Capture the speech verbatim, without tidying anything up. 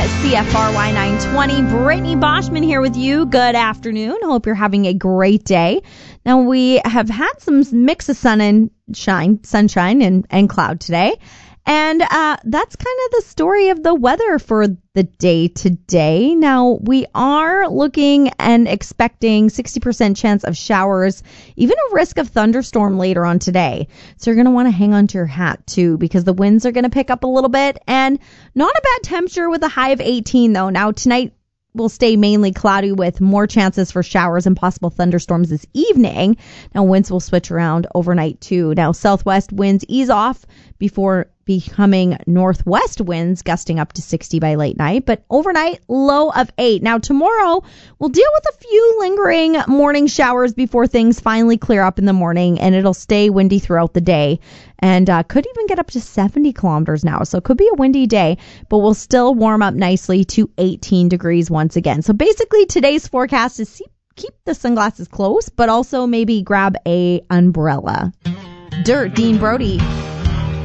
C F R Y nine twenty. Brittany Boschman here with you. Good afternoon. Hope you're having a great day. Now, we have had some mix of sun and shine, sunshine and, and cloud today. And uh, that's kind of the story of the weather for the day today. Now, we are looking and expecting sixty percent chance of showers, even a risk of thunderstorm later on today. So you're going to want to hang on to your hat, too, because the winds are going to pick up a little bit. And not a bad temperature with a high of eighteen, though. Now, tonight will stay mainly cloudy with more chances for showers and possible thunderstorms this evening. Now, winds will switch around overnight, too. Now, southwest winds ease off before becoming northwest winds gusting up to sixty by late night, but overnight low of eight. Now tomorrow we'll deal with a few lingering morning showers before things finally clear up in the morning, and it'll stay windy throughout the day and uh, could even get up to seventy kilometers now. So it could be a windy day, but we'll still warm up nicely to eighteen degrees once again. So basically today's forecast is see, keep the sunglasses close, but also maybe grab a umbrella. Dirt, Dean Brody.